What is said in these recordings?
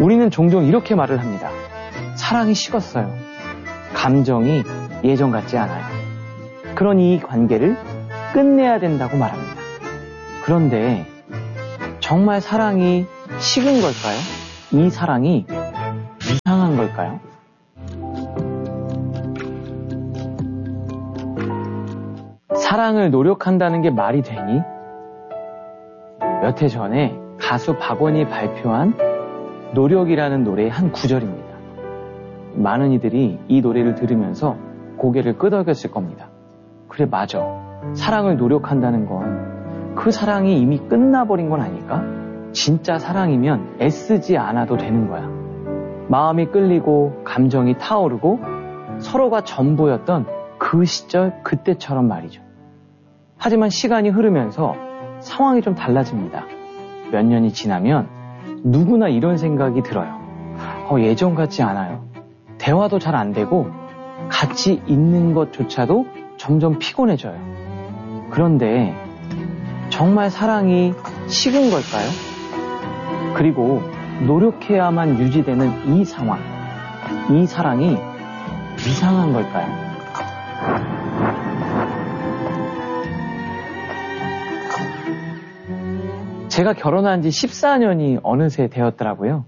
우리는 종종 이렇게 말을 합니다. 사랑이 식었어요. 감정이 예전 같지 않아요. 그러니 이 관계를 끝내야 된다고 말합니다. 그런데 정말 사랑이 식은 걸까요? 이 사랑이 이상한 걸까요? 사랑을 노력한다는 게 말이 되니? 몇 해 전에 가수 박원이 발표한 노력이라는 노래의 한 구절입니다. 많은 이들이 이 노래를 들으면서 고개를 끄덕였을 겁니다. 그래, 맞아. 사랑을 노력한다는 건 그 사랑이 이미 끝나버린 건 아닐까? 진짜 사랑이면 애쓰지 않아도 되는 거야. 마음이 끌리고 감정이 타오르고 서로가 전부였던 그 시절 그때처럼 말이죠. 하지만 시간이 흐르면서 상황이 좀 달라집니다. 몇 년이 지나면 누구나 이런 생각이 들어요. 예전 같지 않아요. 대화도 잘 안 되고 같이 있는 것조차도 점점 피곤해져요. 그런데 정말 사랑이 식은 걸까요? 그리고 노력해야만 유지되는 이 상황, 이 사랑이 이상한 걸까요? 제가 결혼한 지 14년이 어느새 되었더라고요.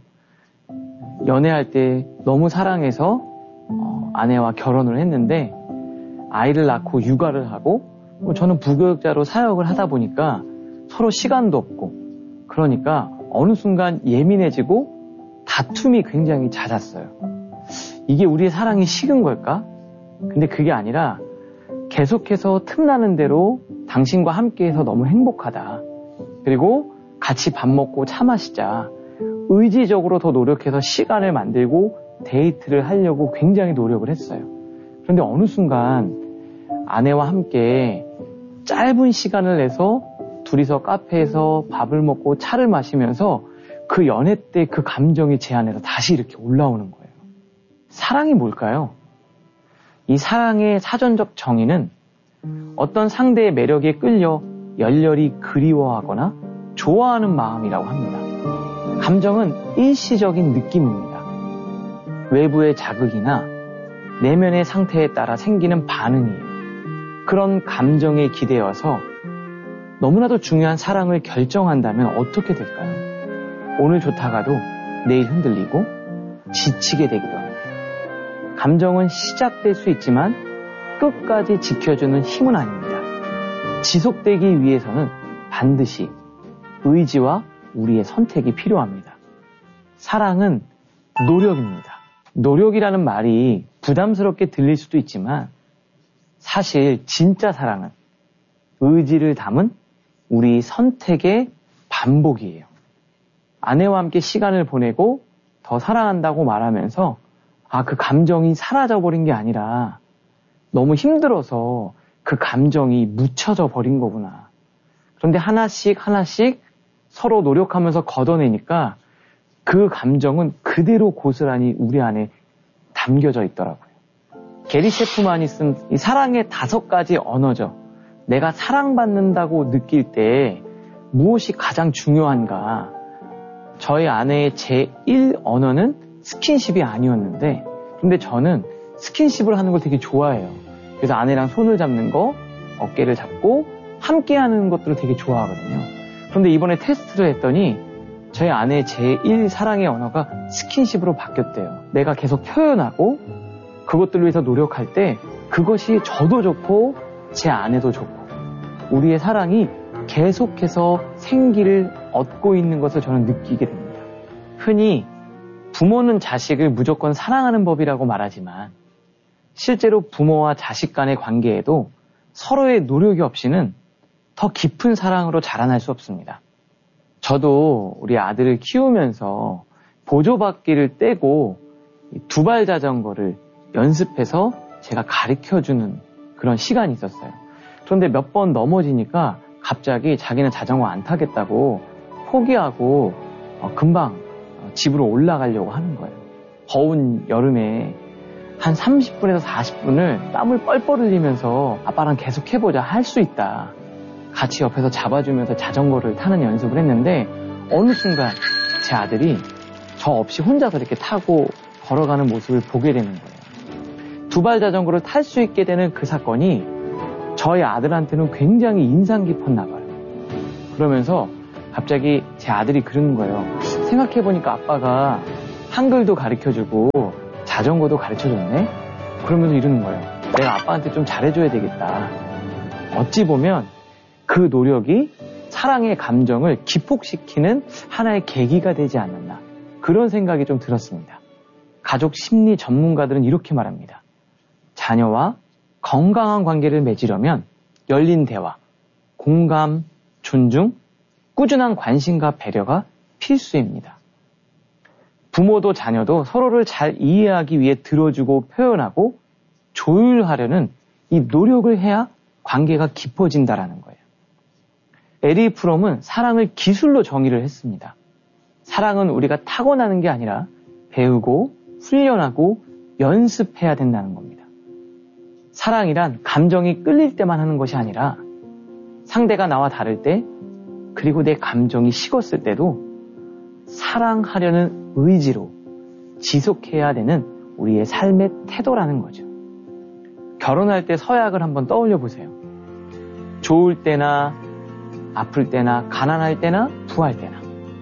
연애할 때 너무 사랑해서 아내와 결혼을 했는데 아이를 낳고 육아를 하고 저는 부교육자로 사역을 하다 보니까 서로 시간도 없고 그러니까 어느 순간 예민해지고 다툼이 굉장히 잦았어요. 이게 우리의 사랑이 식은 걸까? 근데 그게 아니라 계속해서 틈나는 대로 당신과 함께해서 너무 행복하다. 그리고 같이 밥 먹고 차 마시자. 의지적으로 더 노력해서 시간을 만들고 데이트를 하려고 굉장히 노력을 했어요. 그런데 어느 순간 아내와 함께 짧은 시간을 내서 둘이서 카페에서 밥을 먹고 차를 마시면서 그 연애 때 그 감정이 제 안에서 다시 이렇게 올라오는 거예요. 사랑이 뭘까요? 이 사랑의 사전적 정의는 어떤 상대의 매력에 끌려 열렬히 그리워하거나 좋아하는 마음이라고 합니다. 감정은 일시적인 느낌입니다. 외부의 자극이나 내면의 상태에 따라 생기는 반응이에요. 그런 감정에 기대어서 너무나도 중요한 사랑을 결정한다면 어떻게 될까요? 오늘 좋다가도 내일 흔들리고 지치게 되기도 합니다. 감정은 시작될 수 있지만 끝까지 지켜주는 힘은 아닙니다. 지속되기 위해서는 반드시 의지와 우리의 선택이 필요합니다. 사랑은 노력입니다. 노력이라는 말이 부담스럽게 들릴 수도 있지만 사실 진짜 사랑은 의지를 담은 우리 선택의 반복이에요. 아내와 함께 시간을 보내고 더 사랑한다고 말하면서 그 감정이 사라져버린 게 아니라 너무 힘들어서 그 감정이 묻혀져 버린 거구나. 그런데 하나씩 서로 노력하면서 걷어내니까 그 감정은 그대로 고스란히 우리 안에 담겨져 있더라고요. 게리 셰프만이 쓴 이 사랑의 5가지 언어죠. 내가 사랑받는다고 느낄 때 무엇이 가장 중요한가? 저희 아내의 제1 언어는 스킨십이 아니었는데 근데 저는 스킨십을 하는 걸 되게 좋아해요. 그래서 아내랑 손을 잡는 거, 어깨를 잡고 함께 하는 것들을 되게 좋아하거든요. 그런데 이번에 테스트를 했더니 저희 아내의 제1 사랑의 언어가 스킨십으로 바뀌었대요. 내가 계속 표현하고 그것들을 위해서 노력할 때 그것이 저도 좋고 제 아내도 좋고 우리의 사랑이 계속해서 생기를 얻고 있는 것을 저는 느끼게 됩니다. 흔히 부모는 자식을 무조건 사랑하는 법이라고 말하지만 실제로 부모와 자식 간의 관계에도 서로의 노력이 없이는 더 깊은 사랑으로 자라날 수 없습니다. 저도 우리 아들을 키우면서 보조바퀴를 떼고 두발 자전거를 연습해서 제가 가르쳐주는 그런 시간이 있었어요. 그런데 몇 번 넘어지니까 갑자기 자기는 자전거 안 타겠다고 포기하고 금방 집으로 올라가려고 하는 거예요. 더운 여름에 한 30분에서 40분을 땀을 뻘뻘 흘리면서 아빠랑 계속 해보자, 할 수 있다. 같이 옆에서 잡아주면서 자전거를 타는 연습을 했는데 어느 순간 제 아들이 저 없이 혼자서 이렇게 타고 걸어가는 모습을 보게 되는 거예요. 두발 자전거를 탈 수 있게 되는 그 사건이 저희 아들한테는 굉장히 인상 깊었나 봐요. 그러면서 갑자기 제 아들이 그러는 거예요. 생각해보니까 아빠가 한글도 가르쳐주고 자전거도 가르쳐줬네? 그러면서 이러는 거예요. 내가 아빠한테 좀 잘해줘야 되겠다. 어찌 보면 그 노력이 사랑의 감정을 기폭시키는 하나의 계기가 되지 않았나. 그런 생각이 좀 들었습니다. 가족 심리 전문가들은 이렇게 말합니다. 자녀와 건강한 관계를 맺으려면 열린 대화, 공감, 존중, 꾸준한 관심과 배려가 필수입니다. 부모도 자녀도 서로를 잘 이해하기 위해 들어주고 표현하고 조율하려는 이 노력을 해야 관계가 깊어진다라는 거예요. 에리 프롬은 사랑을 기술로 정의를 했습니다. 사랑은 우리가 타고나는 게 아니라 배우고 훈련하고 연습해야 된다는 겁니다. 사랑이란 감정이 끌릴 때만 하는 것이 아니라 상대가 나와 다를 때 그리고 내 감정이 식었을 때도 사랑하려는 의지로 지속해야 되는 우리의 삶의 태도라는 거죠. 결혼할 때 서약을 한번 떠올려 보세요. 좋을 때나 아플 때나 가난할 때나 부할 때나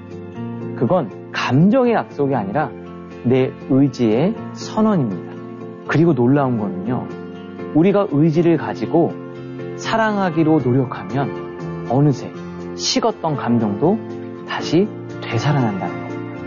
그건 감정의 약속이 아니라 내 의지의 선언입니다. 그리고 놀라운 거는요. 우리가 의지를 가지고 사랑하기로 노력하면 어느새 식었던 감정도 다시 되살아난다는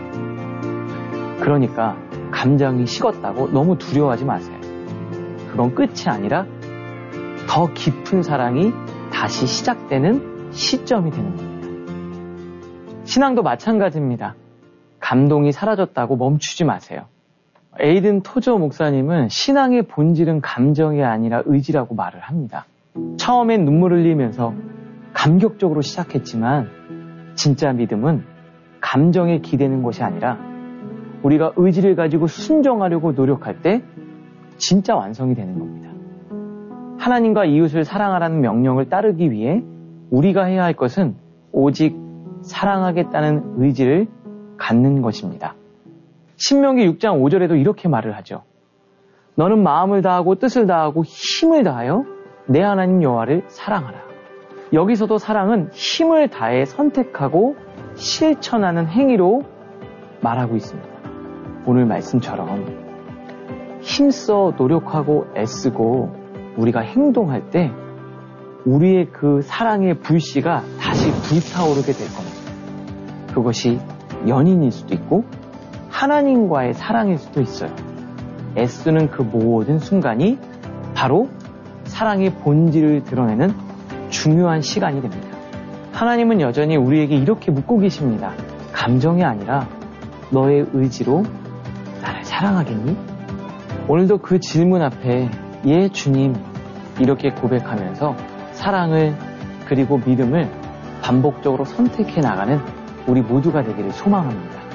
겁니다. 그러니까 감정이 식었다고 너무 두려워하지 마세요. 그건 끝이 아니라 더 깊은 사랑이 다시 시작되는 시점이 되는 겁니다. 신앙도 마찬가지입니다. 감동이 사라졌다고 멈추지 마세요. 에이든 토저 목사님은 신앙의 본질은 감정이 아니라 의지라고 말을 합니다. 처음엔 눈물을 흘리면서 감격적으로 시작했지만 진짜 믿음은 감정에 기대는 것이 아니라 우리가 의지를 가지고 순종하려고 노력할 때 진짜 완성이 되는 겁니다. 하나님과 이웃을 사랑하라는 명령을 따르기 위해 우리가 해야 할 것은 오직 사랑하겠다는 의지를 갖는 것입니다. 신명기 6장 5절에도 이렇게 말을 하죠. 너는 마음을 다하고 뜻을 다하고 힘을 다하여 내 하나님 여호와를 사랑하라. 여기서도 사랑은 힘을 다해 선택하고 실천하는 행위로 말하고 있습니다. 오늘 말씀처럼 힘써 노력하고 애쓰고 우리가 행동할 때 우리의 그 사랑의 불씨가 다시 불타오르게 될 겁니다. 그것이 연인일 수도 있고 하나님과의 사랑일 수도 있어요. 애쓰는 그 모든 순간이 바로 사랑의 본질을 드러내는 중요한 시간이 됩니다. 하나님은 여전히 우리에게 이렇게 묻고 계십니다. 감정이 아니라 너의 의지로 나를 사랑하겠니? 오늘도 그 질문 앞에 예 주님 이렇게 고백하면서 사랑을 그리고 믿음을 반복적으로 선택해 나가는 우리 모두가 되기를 소망합니다.